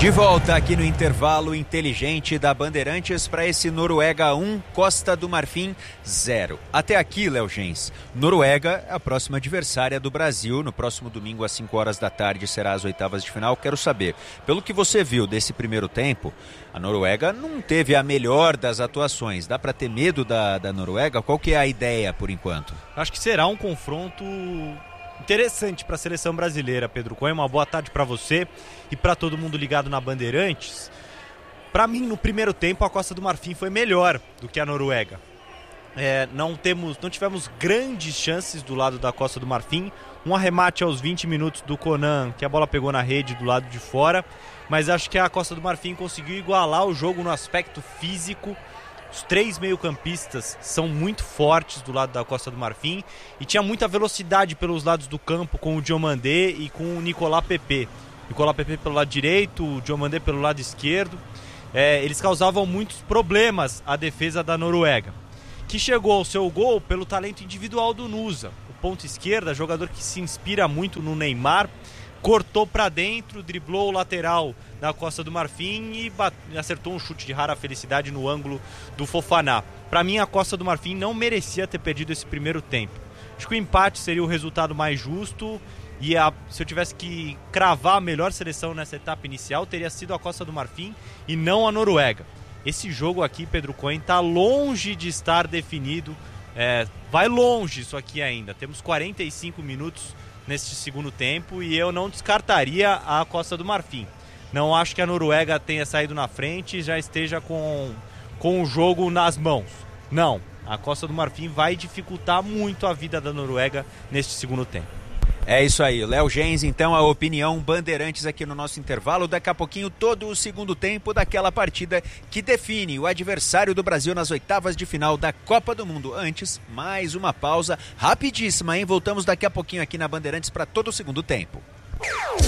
De volta aqui no intervalo inteligente da Bandeirantes para esse Noruega 1, Costa do Marfim 0. Até aqui, Léo Gens, Noruega é a próxima adversária do Brasil. No próximo domingo às 5 horas da tarde será as oitavas de final. Quero saber, pelo que você viu desse primeiro tempo, a Noruega não teve a melhor das atuações. Dá para ter medo da Noruega? Qual que é a ideia por enquanto? Acho que será um confronto interessante para a seleção brasileira, Pedro Cunha. Uma boa tarde para você e para todo mundo ligado na Bandeirantes. Para mim, no primeiro tempo, a Costa do Marfim foi melhor do que a Noruega. Não tivemos grandes chances do lado da Costa do Marfim. Um arremate aos 20 minutos do Conan, que a bola pegou na rede do lado de fora. Mas acho que a Costa do Marfim conseguiu igualar o jogo no aspecto físico. Os 3 meio-campistas são muito fortes do lado da Costa do Marfim e tinha muita velocidade pelos lados do campo com o Diomandé e com o Nicolas Pepe. Nicolas Pepe pelo lado direito, o Diomandé pelo lado esquerdo. Eles causavam muitos problemas à defesa da Noruega, que chegou ao seu gol pelo talento individual do Nusa. O ponta esquerda, jogador que se inspira muito no Neymar, cortou para dentro, driblou o lateral da Costa do Marfim e acertou um chute de rara felicidade no ângulo do Fofaná. Para mim, a Costa do Marfim não merecia ter perdido esse primeiro tempo. Acho que o empate seria o resultado mais justo e se eu tivesse que cravar a melhor seleção nessa etapa inicial, teria sido a Costa do Marfim e não a Noruega. Esse jogo aqui, Pedro Cohen, está longe de estar definido. Vai longe isso aqui ainda. Temos 45 minutos neste segundo tempo e eu não descartaria a Costa do Marfim. Não acho que a Noruega tenha saído na frente e já esteja com o jogo nas mãos. Não, a Costa do Marfim vai dificultar muito a vida da Noruega neste segundo tempo. É isso aí, Léo Gens, então a opinião Bandeirantes aqui no nosso intervalo. Daqui a pouquinho todo o segundo tempo daquela partida que define o adversário do Brasil nas oitavas de final da Copa do Mundo. Antes, mais uma pausa rapidíssima, hein? Voltamos daqui a pouquinho aqui na Bandeirantes para todo o segundo tempo.